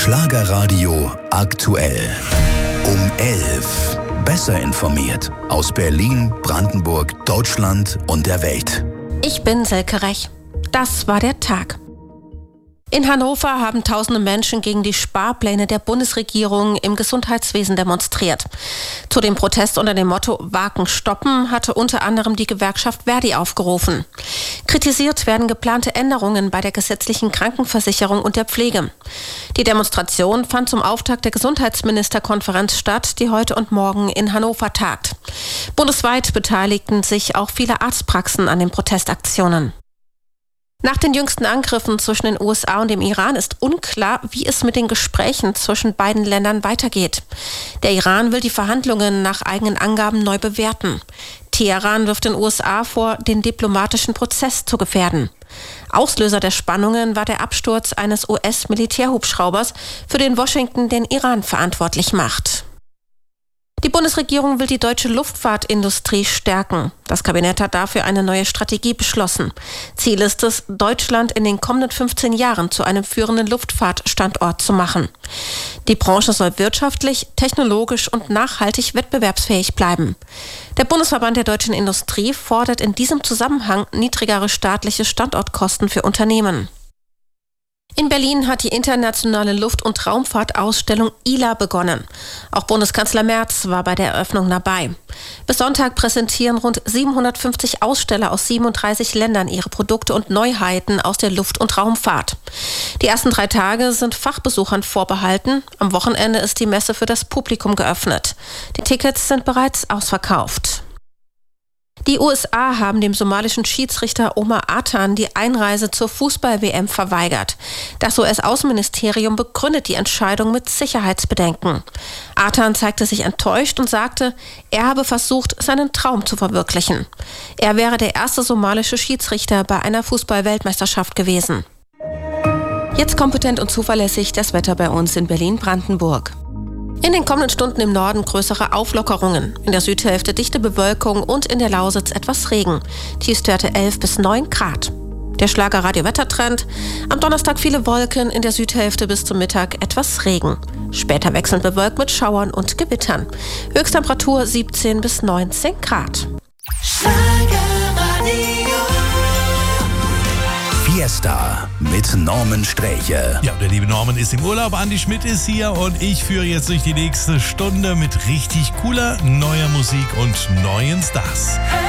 Schlagerradio aktuell. Um 11. Besser informiert aus Berlin, Brandenburg, Deutschland und der Welt. Ich bin Silke Rech. Das war der Tag. In Hannover haben tausende Menschen gegen die Sparpläne der Bundesregierung im Gesundheitswesen demonstriert. Zu dem Protest unter dem Motto Wagen stoppen hatte unter anderem die Gewerkschaft Verdi aufgerufen. Kritisiert werden geplante Änderungen bei der gesetzlichen Krankenversicherung und der Pflege. Die Demonstration fand zum Auftakt der Gesundheitsministerkonferenz statt, die heute und morgen in Hannover tagt. Bundesweit beteiligten sich auch viele Arztpraxen an den Protestaktionen. Nach den jüngsten Angriffen zwischen den USA und dem Iran ist unklar, wie es mit den Gesprächen zwischen beiden Ländern weitergeht. Der Iran will die Verhandlungen nach eigenen Angaben neu bewerten. Teheran wirft den USA vor, den diplomatischen Prozess zu gefährden. Auslöser der Spannungen war der Absturz eines US-Militärhubschraubers, für den Washington den Iran verantwortlich macht. Die Bundesregierung will die deutsche Luftfahrtindustrie stärken. Das Kabinett hat dafür eine neue Strategie beschlossen. Ziel ist es, Deutschland in den kommenden 15 Jahren zu einem führenden Luftfahrtstandort zu machen. Die Branche soll wirtschaftlich, technologisch und nachhaltig wettbewerbsfähig bleiben. Der Bundesverband der deutschen Industrie fordert in diesem Zusammenhang niedrigere staatliche Standortkosten für Unternehmen. In Berlin hat die internationale Luft- und Raumfahrtausstellung ILA begonnen. Auch Bundeskanzler Merz war bei der Eröffnung dabei. Bis Sonntag präsentieren rund 750 Aussteller aus 37 Ländern ihre Produkte und Neuheiten aus der Luft- und Raumfahrt. Die ersten 3 Tage sind Fachbesuchern vorbehalten. Am Wochenende ist die Messe für das Publikum geöffnet. Die Tickets sind bereits ausverkauft. Die USA haben dem somalischen Schiedsrichter Omar Atan die Einreise zur Fußball-WM verweigert. Das US-Außenministerium begründet die Entscheidung mit Sicherheitsbedenken. Atan zeigte sich enttäuscht und sagte, er habe versucht, seinen Traum zu verwirklichen. Er wäre der erste somalische Schiedsrichter bei einer Fußball-Weltmeisterschaft gewesen. Jetzt kompetent und zuverlässig das Wetter bei uns in Berlin-Brandenburg. In den kommenden Stunden im Norden größere Auflockerungen. In der Südhälfte dichte Bewölkung und in der Lausitz etwas Regen. Tiefstwerte 11 bis 9 Grad. Der Schlagerradio-Wettertrend. Am Donnerstag viele Wolken, in der Südhälfte bis zum Mittag etwas Regen. Später wechselnd bewölkt mit Schauern und Gewittern. Höchsttemperatur 17 bis 19 Grad. Fiesta mit Norman Sträche. Ja, der liebe Norman ist im Urlaub, Andi Schmidt ist hier und ich führe jetzt durch die nächste Stunde mit richtig cooler, neuer Musik und neuen Stars.